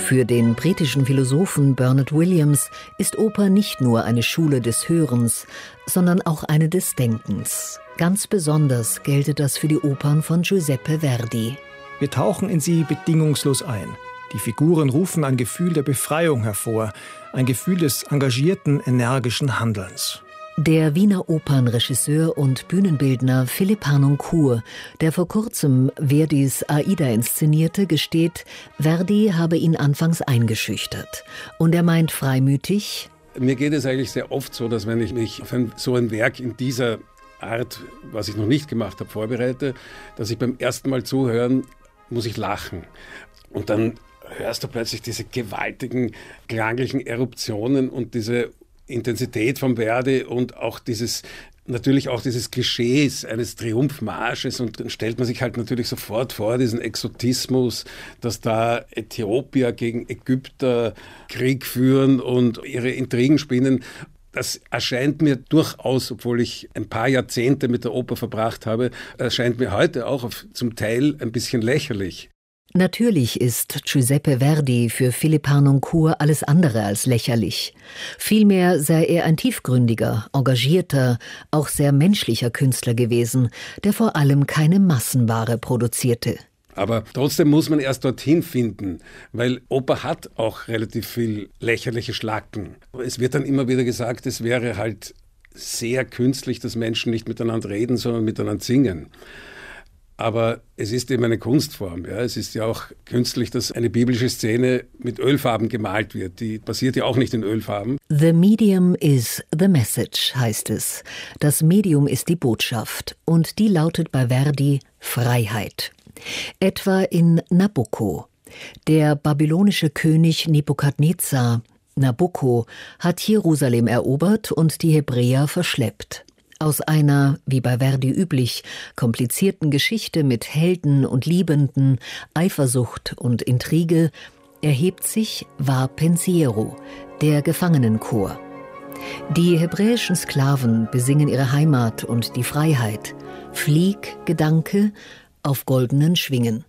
Für den britischen Philosophen Bernard Williams ist Oper nicht nur eine Schule des Hörens, sondern auch eine des Denkens. Ganz besonders gelte das für die Opern von Giuseppe Verdi. Wir tauchen in sie bedingungslos ein. Die Figuren rufen ein Gefühl der Befreiung hervor, ein Gefühl des engagierten, energischen Handelns. Der Wiener Opernregisseur und Bühnenbildner Philipp Harnoncourt, der vor kurzem Verdis Aida inszenierte, gesteht, Verdi habe ihn anfangs eingeschüchtert. Und er meint freimütig: Mir geht es eigentlich sehr oft so, dass wenn ich mich auf so ein Werk in dieser Art, was ich noch nicht gemacht habe, vorbereite, dass ich beim ersten Mal zuhören, muss ich lachen. Und dann hörst du plötzlich diese gewaltigen klanglichen Eruptionen und diese Intensität von Verdi und auch natürlich auch dieses Klischees eines Triumphmarsches, und dann stellt man sich halt natürlich sofort vor, diesen Exotismus, dass da Äthiopier gegen Ägypter Krieg führen und ihre Intrigen spinnen. Das erscheint mir durchaus, obwohl ich ein paar Jahrzehnte mit der Oper verbracht habe, erscheint mir heute auch zum Teil ein bisschen lächerlich. Natürlich ist Giuseppe Verdi für Philipp Harnoncourt alles andere als lächerlich. Vielmehr sei er ein tiefgründiger, engagierter, auch sehr menschlicher Künstler gewesen, der vor allem keine Massenware produzierte. Aber trotzdem muss man erst dorthin finden, weil Oper hat auch relativ viel lächerliche Schlacken. Es wird dann immer wieder gesagt, es wäre halt sehr künstlich, dass Menschen nicht miteinander reden, sondern miteinander singen. Aber es ist eben eine Kunstform. Ja. Es ist ja auch künstlich, dass eine biblische Szene mit Ölfarben gemalt wird. Die passiert ja auch nicht in Ölfarben. The medium is the message, heißt es. Das Medium ist die Botschaft. Und die lautet bei Verdi Freiheit. Etwa in Nabucco. Der babylonische König Nebukadnezar, Nabucco, hat Jerusalem erobert und die Hebräer verschleppt. Aus einer, wie bei Verdi üblich, komplizierten Geschichte mit Helden und Liebenden, Eifersucht und Intrige erhebt sich Va Pensiero, der Gefangenenchor. Die hebräischen Sklaven besingen ihre Heimat und die Freiheit. Flieg, Gedanke, auf goldenen Schwingen.